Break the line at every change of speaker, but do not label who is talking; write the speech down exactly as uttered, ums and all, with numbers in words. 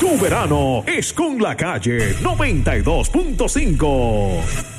Tu verano es con La Calle noventa y dos punto cinco.